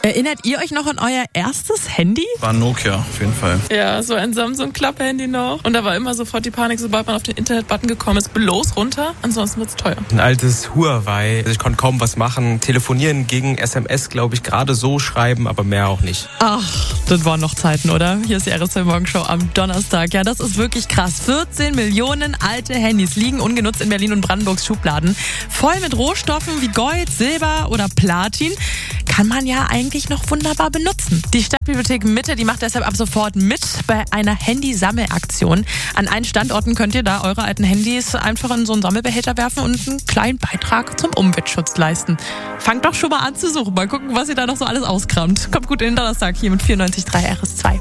Erinnert ihr euch noch an euer erstes Handy? War ein Nokia, auf jeden Fall. Ja, so ein Samsung-Klapp-Handy noch. Und da war immer sofort die Panik, sobald man auf den Internet-Button gekommen ist, bloß runter, ansonsten wird's teuer. Ein altes Huawei. Also ich konnte kaum was machen. Telefonieren gegen SMS, glaube ich, gerade so schreiben, aber mehr auch nicht. Ach, das waren noch Zeiten, oder? Hier ist die RS2 Morgenshow am Donnerstag. Ja, das ist wirklich krass. 14 Millionen alte Handys liegen ungenutzt in Berlin und Brandenburgs Schubladen. Voll mit Rohstoffen wie Gold, Silber oder Platin. Kann man ja eigentlich noch wunderbar benutzen. Die Stadtbibliothek Mitte, die macht deshalb ab sofort mit bei einer Handysammelaktion. An allen Standorten könnt ihr da eure alten Handys einfach in so einen Sammelbehälter werfen und einen kleinen Beitrag zum Umweltschutz leisten. Fangt doch schon mal an zu suchen. Mal gucken, was ihr da noch so alles auskramt. Kommt gut in den Donnerstag hier mit 94.3 RS2.